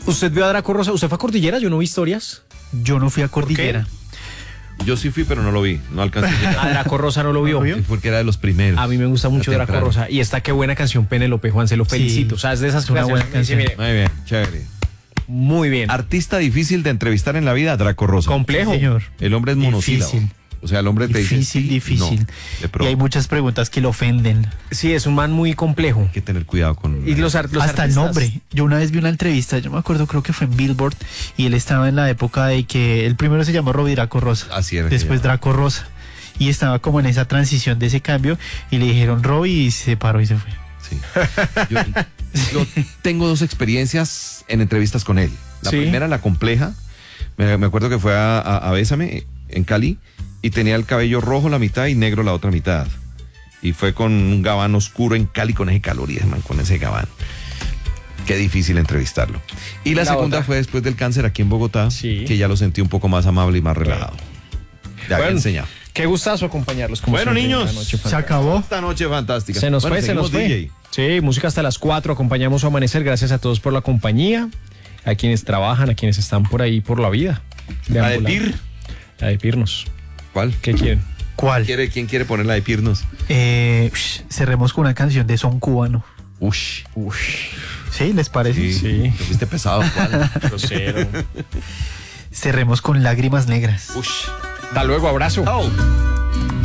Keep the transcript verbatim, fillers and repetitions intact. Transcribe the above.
¿Usted vio a Draco Rosa? ¿Usted fue a Cordillera? Yo no vi historias. Yo no fui a Cordillera. Yo sí fui, pero no lo vi, no alcancé a llegar. A Draco Rosa no lo vio. Porque era de los primeros. A mí me gusta mucho Draco Rosa. Y esta qué buena canción, Penélope, Juan, se lo felicito. Sí, o sea, es de esas una buena canción. Mire, muy bien, chévere. Muy bien. Artista difícil de entrevistar en la vida, Draco Rosa. Complejo. Sí, señor. El hombre es monosílabo. Difícil. O sea, el hombre te dice... Difícil, difícil. No, y hay muchas preguntas que lo ofenden. Sí, es un man muy complejo. Hay que tener cuidado con... Y los, art los Hasta artistas. el nombre. Yo una vez vi una entrevista, yo me acuerdo, creo que fue en Billboard, y él estaba en la época de que el primero se llamó Robbie Draco Rosa. Así era. Después Draco Rosa. Y estaba como en esa transición de ese cambio, y le dijeron Robbie y se paró y se fue. Sí. Yo, yo tengo dos experiencias en entrevistas con él. La sí. primera, la compleja. Me, me acuerdo que fue a, a, a Bésame, en Cali, y tenía el cabello rojo la mitad y negro la otra mitad. Y fue con un gabán oscuro en Cali con ese calor y man, con ese gabán. Qué difícil entrevistarlo. Y la, la segunda otra. fue después del cáncer aquí en Bogotá, sí. que ya lo sentí un poco más amable y más relajado. Ya bueno, había enseñado. Qué gustazo acompañarlos. Como bueno, niños, se acabó. Esta noche fantástica. Se nos bueno, fue, se nos fue. D J. Sí, música hasta las cuatro. Acompañamos su amanecer. Gracias a todos por la compañía. A quienes trabajan, a quienes están por ahí por la vida. De la de Pir. La de Pirnos. ¿Cuál? ¿Qué quieren? ¿Cuál? ¿Quiere, ¿Quién quiere poner la de Pirnos? Eh, cerremos con una canción de son cubano. Ush. Ush. ¿Sí? ¿Les parece? Sí. sí. Te fuiste pesado. Grosero. Cerremos con Lágrimas Negras. Ush. Hasta luego, abrazo. Oh.